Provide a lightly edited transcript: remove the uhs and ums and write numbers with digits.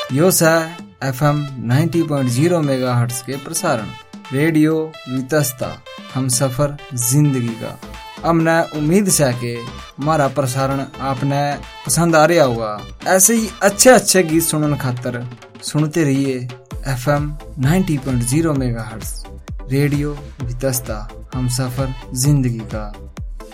यो सा FM 90.0 megahertz के प्रसारण रेडियो वितस्ता हम सफर जिंदगी का। हमने उम्मीद है कि हमारा प्रसारण आपने पसंद आ रहा होगा। ऐसे ही अच्छे गीत सुनने खातर सुनते रहिए FM 90.0 मेगाहर्ट्ज रेडियो वितस्ता हम सफर जिंदगी का।